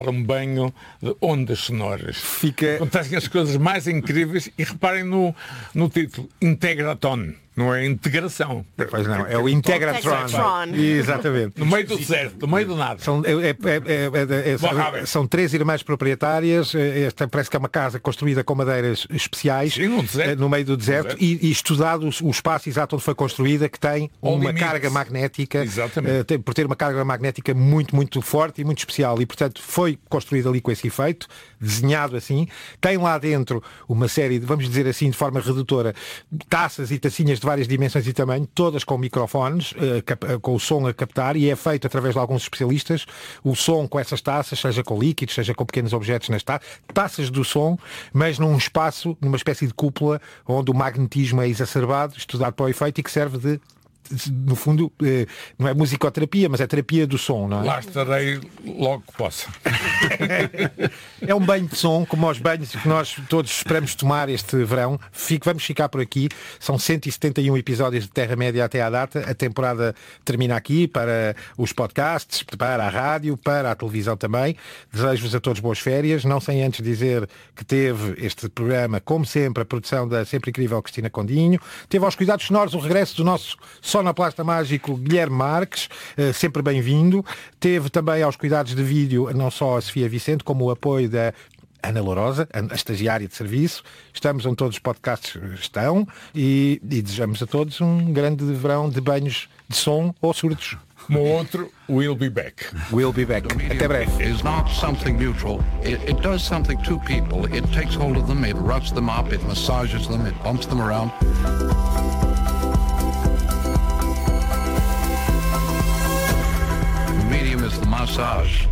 um banho de ondas sonoras. Acontecem as coisas mais incríveis e reparem no título, Integraton. Não é integração. Pois não, é o Integratron. Exatamente. No meio do deserto, no meio do nada. São 3 irmãs proprietárias. Esta parece que é uma casa construída com madeiras especiais. Sim, no meio do deserto. E estudado o espaço exato onde foi construída, que tem uma carga magnética. Por ter uma carga magnética muito, muito forte e muito especial. E, portanto, foi construída ali com esse efeito, desenhado assim. Tem lá dentro uma série de, vamos dizer assim, de forma redutora, taças e tacinhas de várias dimensões e tamanho, todas com microfones, com o som a captar, e é feito através de alguns especialistas, o som com essas taças, seja com líquidos, seja com pequenos objetos nas taças do som, mas num espaço, numa espécie de cúpula, onde o magnetismo é exacerbado, estudado para o efeito, e que serve de, no fundo, não é musicoterapia, mas é terapia do som, não é? Lá estarei logo que possa. É um banho de som, como os banhos que nós todos esperamos tomar este verão. Vamos ficar por aqui. São 171 episódios de Terra-média até à data. A temporada termina aqui para os podcasts, para a rádio, para a televisão também. Desejo-vos a todos boas férias. Não sem antes dizer que teve este programa, como sempre, a produção da sempre incrível Cristina Condinho. Teve aos cuidados sonoros o regresso do nosso sonoplasta mágico Guilherme Marques, sempre bem-vindo. Teve também aos cuidados de vídeo não só a Sofia Vicente, como o apoio da Ana Lourosa, a estagiária de serviço. Estamos onde todos os podcasts estão e desejamos a todos um grande verão de banhos de som ou surdos. Um outro, we'll be back. We'll be back. Até breve. It's not something neutral. It does something to people. It takes hold of them, it roughs them up, it massages them, it bumps them around. The medium is the massage.